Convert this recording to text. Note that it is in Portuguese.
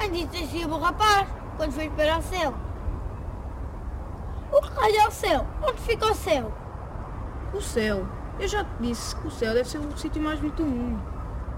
Antes assim o rapaz, quando foi para o céu. O que raio é o céu? Onde fica o céu? O céu. Eu já te disse que o céu deve ser o sítio mais bonito do mundo.